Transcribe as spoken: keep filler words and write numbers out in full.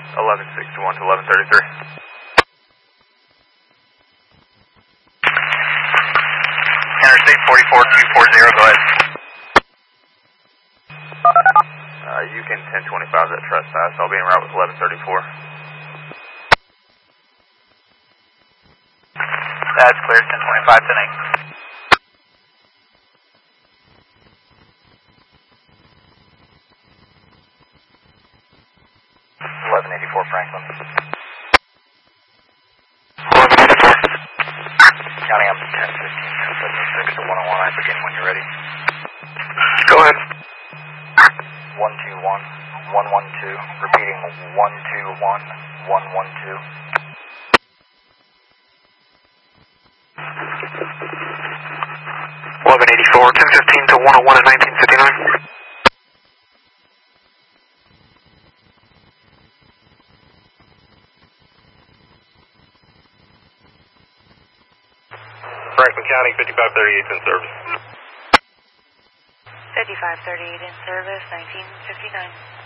eleven sixty-one to eleven thirty-three. Interstate forty-four two forty, go ahead. Uh, you can ten twenty-five that trespass. I'll be en route with eleven thirty-four. That's clear, ten twenty-five, ten eight. eleven eighty-four Franklin. eleven eighty-four. County, I'm ten fifteen, ten seventy-six to one oh one. I begin when you're ready. Go ahead. one two one, one one two. Repeating one two one, one one two. eleven eighty-four, ten fifteen to one oh one at nineteen fifty-nine. Franklin County, fifty-five thirty-eight in service. fifty-five thirty-eight in service, nineteen fifty-nine.